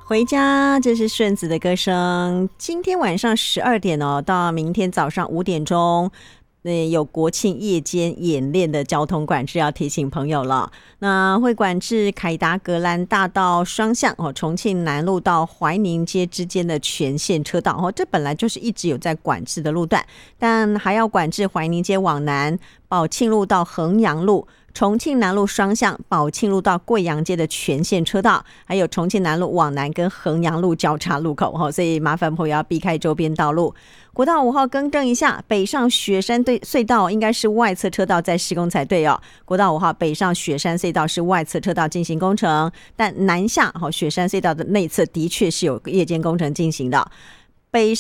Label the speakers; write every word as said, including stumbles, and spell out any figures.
Speaker 1: 回家，这是顺子的歌声。今天晚上十二点哦，到明天早上五点钟。有国庆夜间演练的交通管制要提醒朋友了，那会管制凯达格兰大道双向哦，重庆南路到怀宁街之间的全线车道哦，这本来就是一直有在管制的路段，但还要管制怀宁街往南、宝庆路到衡阳路、重庆南路双向宝庆路到贵阳街的全线车道，还有重庆南路往南跟衡阳路交叉路口，所以麻烦朋友要避开周边道路。国道五号更正一下，北上雪山隧道应该是外侧车道在施工才对哦。国道五号北上雪山隧道是外侧车道进行工程，但南下雪山隧道的内侧的确是有夜间工程进行的。北